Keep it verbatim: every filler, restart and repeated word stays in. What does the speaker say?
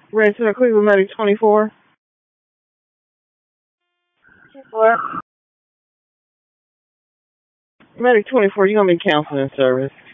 Resident Cleveland Medic twenty-four. What? Medic twenty-four, you're going to be counseling service.